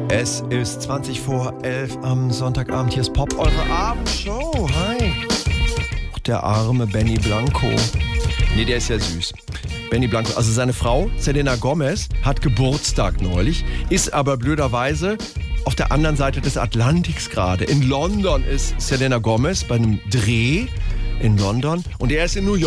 Es ist 20 vor 11 am Sonntagabend. Hier ist Pop, eure Abendshow. Hi. Ach, der arme Benny Blanco. Nee, der ist ja süß. Benny Blanco, also seine Frau, Selena Gomez, hat Geburtstag neulich, ist aber blöderweise auf der anderen Seite des Atlantiks gerade. In London ist Selena Gomez bei einem Dreh in London und er ist in New York.